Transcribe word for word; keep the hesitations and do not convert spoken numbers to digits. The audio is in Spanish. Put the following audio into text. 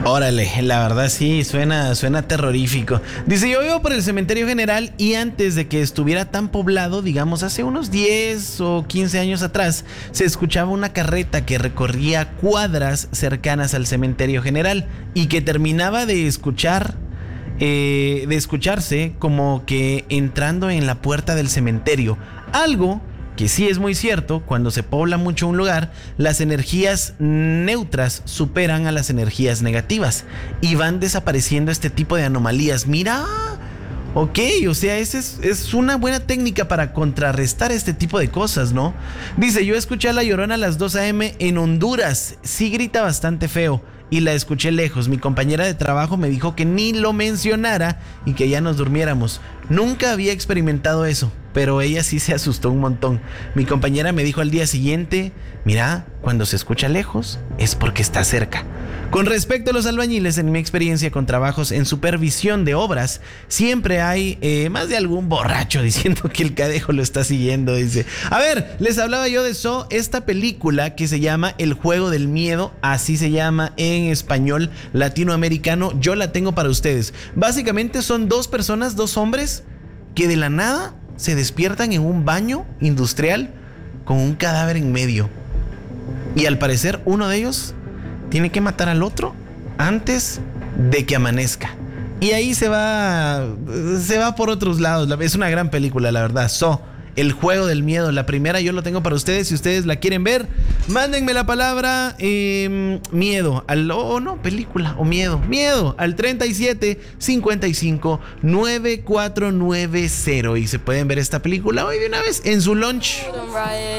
Órale, la verdad sí, suena, suena terrorífico. Dice, yo vivo por el cementerio general y antes de que estuviera tan poblado, digamos hace unos diez o quince años atrás, se escuchaba una carreta que recorría cuadras cercanas al cementerio general y que terminaba de escuchar, eh, de escucharse como que entrando en la puerta del cementerio. Algo que sí es muy cierto, cuando se pobla mucho un lugar, las energías neutras superan a las energías negativas y van desapareciendo este tipo de anomalías. Mira, ok, o sea, esa es, es una buena técnica para contrarrestar este tipo de cosas, ¿no? Dice, yo escuché a La Llorona a las dos a eme en Honduras, sí grita bastante feo y la escuché lejos. Mi compañera de trabajo me dijo que ni lo mencionara y que ya nos durmiéramos. Nunca había experimentado eso, pero ella sí se asustó un montón. Mi compañera me dijo al día siguiente, mira, cuando se escucha lejos es porque está cerca. Con respecto a los albañiles, en mi experiencia con trabajos en supervisión de obras, siempre hay eh, más de algún borracho diciendo que el cadejo lo está siguiendo, dice. A ver, les hablaba yo de eso, esta película que se llama El Juego del Miedo, así se llama en español latinoamericano, yo la tengo para ustedes. Básicamente son dos personas, dos hombres, que de la nada se despiertan en un baño industrial con un cadáver en medio. Y al parecer uno de ellos tiene que matar al otro antes de que amanezca. Y ahí se va, se va por otros lados. Es una gran película, la verdad. So, El Juego del Miedo. La primera yo lo tengo para ustedes. Si ustedes la quieren ver, mándenme la palabra eh, miedo. Al, o oh, no, película o miedo. Miedo al treinta y siete, cincuenta y cinco, noventa y cuatro noventa. Y se pueden ver esta película hoy de una vez en su lunch.